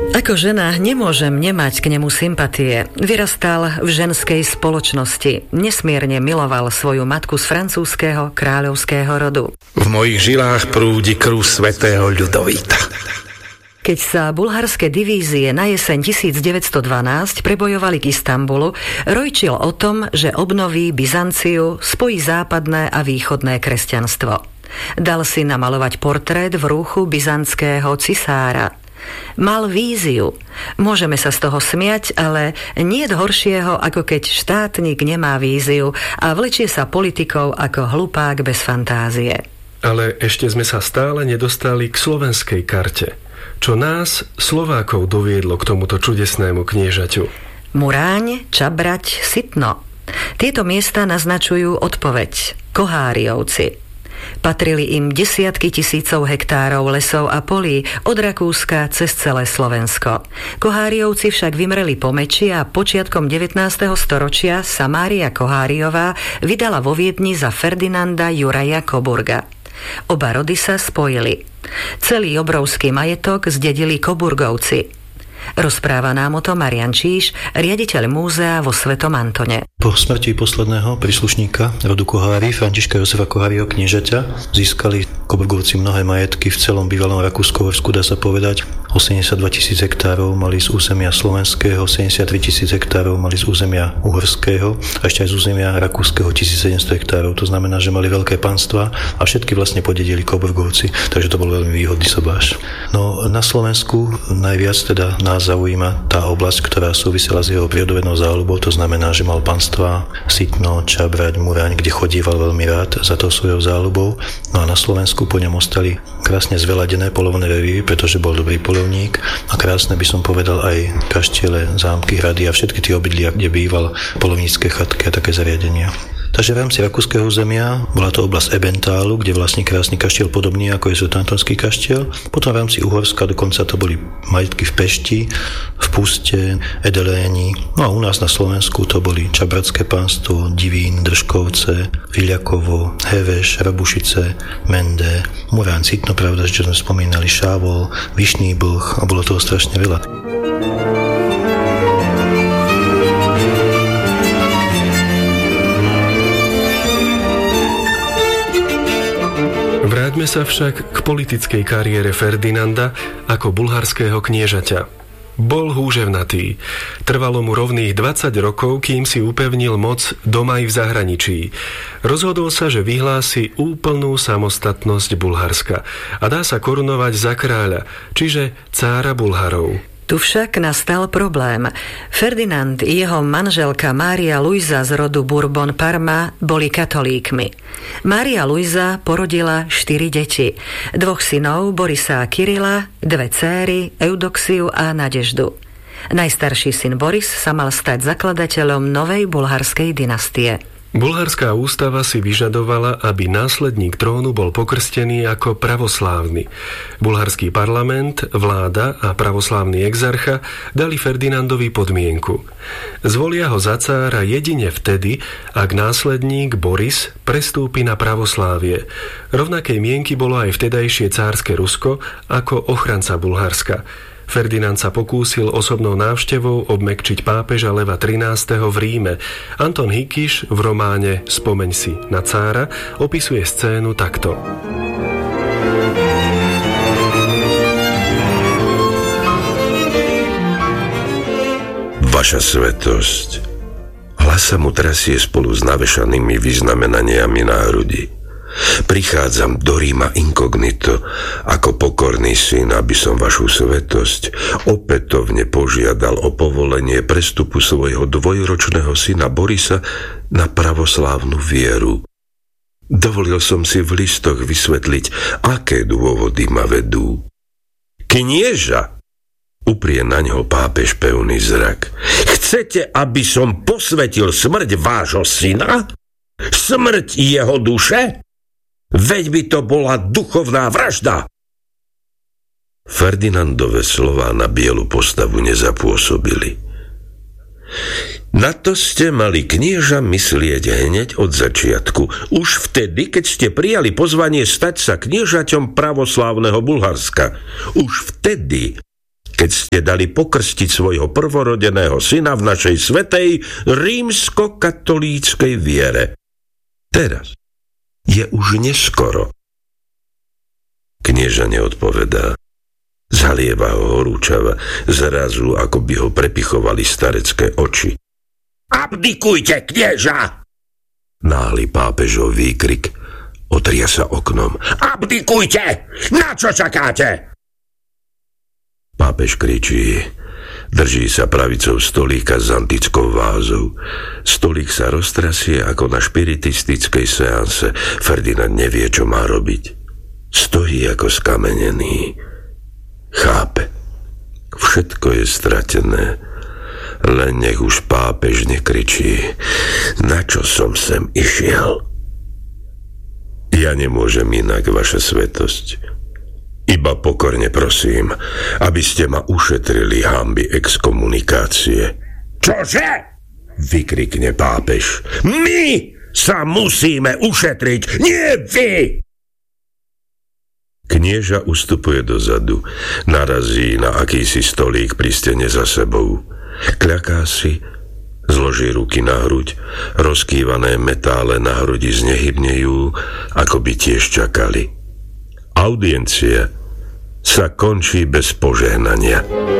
Ako žena nemôžem nemať k nemu sympatie. Vyrastal v ženskej spoločnosti. Nesmierne miloval svoju matku z francúzského kráľovského rodu. V mojich žilách prúdi krv svätého Ľudovíta. Keď sa bulharské divízie na jeseň 1912 prebojovali k Istanbulu, rojčil o tom, že obnoví Byzanciu, spojí západné a východné kresťanstvo. Dal si namalovať portrét v rúchu byzantského cisára. Mal víziu. Môžeme sa z toho smiať, ale nie je horšieho, ako keď štátnik nemá víziu a vlečie sa politikou ako hlupák bez fantázie. Ale ešte sme sa stále nedostali k slovenskej karte. Čo nás, Slovákov, doviedlo k tomuto čudesnému kniežaťu? Muráň, Čabrať, Sitno. Tieto miesta naznačujú odpoveď. Koháriovci. Patrili im desiatky tisícov hektárov lesov a polí od Rakúska cez celé Slovensko. Koháriovci však vymreli po meči a počiatkom 19. storočia sa Mária Koháriová vydala vo Viedni za Ferdinanda Juraja Coburga. Oba rody sa spojili. Celý obrovský majetok zdedili Coburgovci. Rozpráva nám o tom Marian Číš, riaditeľ múzea vo Svetom Antone. Po smrti posledného príslušníka rodu Kohári, Františka Jozefa Koháriho kniežaťa, získali Coburgovci mnohé majetky v celom bývalom Rakúsko-Uhorsku, dá sa povedať. 82 000 hektárov mali z územia slovenského, 73 000 hektárov mali z územia uhorského a ešte aj z územia rakúskeho 1700 hektárov. To znamená, že mali veľké panstvá a všetky vlastne podedili Coburgovci, takže to bol veľmi výhodný sobáš. No na Slovensku najviac teda nás zaujíma tá oblasť, ktorá súvisela s jeho prírodovednou záľubou, to znamená, že mal panstvá Sitno, Čabrať, Muráň, kde chodíval veľmi rád za tou svojou záľubou. No a na Slovensku po ňom ostali krásne zveladené polovné revy, pretože bol dobrý polovník a krásne by som povedal aj kaštiele, zámky, hrady a všetky tie obydlia, kde býval, polovnícke chatky a také zariadenia. Takže v rámci rakúskeho územia bola to oblasť Ebentálu, kde vlastne krásny kaštiel podobný ako je Svätoantonský kaštiel. Potom v rámci Uhorska dokonca to boli majetky v Pešti, v Puste, Edeléni. No a u nás na Slovensku to boli Čabratské pánstvo, Divín, Držkovce, Viliakovo, Heveš, Rabušice, Mende, Murán, Sitno, pravda, že sme spomínali Šávol, Vyšný Blh a bolo toho strašne veľa. Vráťme sa však k politickej kariére Ferdinanda ako bulharského kniežaťa. Bol húževnatý. Trvalo mu rovných 20 rokov, kým si upevnil moc doma i v zahraničí. Rozhodol sa, že vyhlási úplnú samostatnosť Bulharska a dá sa korunovať za kráľa, čiže cára Bulharov. Tu však nastal problém. Ferdinand i jeho manželka Mária Luisa z rodu Bourbon Parma boli katolíkmi. Mária Luisa porodila 4 deti. 2 synov, Borisa a Kirila, 2 céry, Eudoxiu a Nadeždu. Najstarší syn Boris sa mal stať zakladateľom novej bulharskej dynastie. Bulharská ústava si vyžadovala, aby následník trónu bol pokrstený ako pravoslávny. Bulharský parlament, vláda a pravoslávny exarcha dali Ferdinandovi podmienku. Zvolia ho za cára jedine vtedy, ak následník Boris prestúpi na pravoslávie. Rovnakej mienky bolo aj vtedajšie cárske Rusko ako ochranca Bulharska. Ferdinand sa pokúsil osobnou návštevou obmäkčiť pápeža Leva XIII. V Ríme. Anton Hikiš v románe Spomeň si na cára opisuje scénu takto. Vaša svätosť, hlasa mu trasie spolu s navešanými vyznamenaniami na hrudi. Prichádzam do Ríma inkognito ako pokorný syn, aby som vašu svätosť opätovne požiadal o povolenie prestupu svojho dvojročného syna Borisa na pravoslávnu vieru. Dovolil som si v listoch vysvetliť, aké dôvody ma vedú. Knieža, uprie na ňo pápež pevný zrak. Chcete, aby som posvetil smrť vášho syna? Smrť jeho duše? Veď by to bola duchovná vražda. Ferdinandove slová na bielu postavu nezapôsobili. Na to ste mali knieža myslieť hneď od začiatku, už vtedy, keď ste prijali pozvanie stať sa kniežaťom pravoslávneho Bulharska. Už vtedy. keď ste dali pokrstiť svojho prvorodeného syna v našej svätej rímsko-katolíckej viere. Teraz je už neskoro. Knieža neodpovedá. Zalieva ho horúčava, zrazu ako by ho prepichovali starecké oči. Abdikujte, knieža! Náhly pápežov výkrik otria sa oknom. Abdikujte! Na čo čakáte? Pápež kričí. Drží sa pravicou stolíka s antickou vázou. Stolík sa roztrasie ako na špiritistickej seanse. Ferdinand nevie, čo má robiť. Stojí ako skamenený. Chápe. Všetko je stratené. Len nech už pápež nekričí. Na čo som sem išiel? Ja nemôžem inak, vaša svätosť. Iba pokorne prosím, aby ste ma ušetrili hanby exkomunikácie. Čože? Vykrikne pápež. My sa musíme ušetriť, nie vy! Knieža ustupuje dozadu, narazí na akýsi stolík pri stene za sebou. Kľaká si, zloží ruky na hruď, rozkývané metále na hrudi znehybnejú, ako by tiež čakali. Audiencia sa končí bez požehnania.